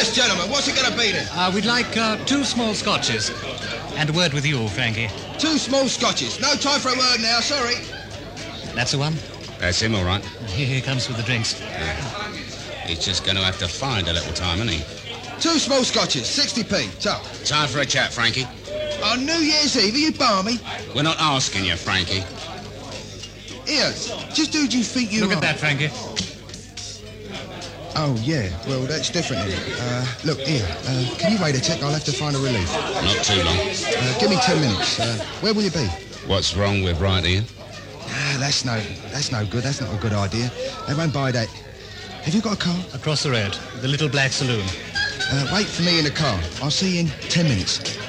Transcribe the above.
Yes, gentlemen, what's it going to be then? We'd like 2 small scotches. And a word with you, Frankie. 2 small scotches. No time for a word now, sorry. That's the one? That's him, all right. Here he comes with the drinks. He's just going to have to find a little time, isn't he? 2 small scotches, 60p. Time for a chat, Frankie. On New Year's Eve, are you balmy? We're not asking you, Frankie. Here, just who do you think you are? Look at that, Frankie. Oh, yeah. Well, that's different then. Look, here. Can you wait a tick? I'll have to find a relief. Not too long. Give me 10 minutes. Where will you be? What's wrong with right here? That's no good. That's not a good idea. They won't buy that. Have you got a car? Across the road. The little black saloon. Wait for me in the car. I'll see you in 10 minutes.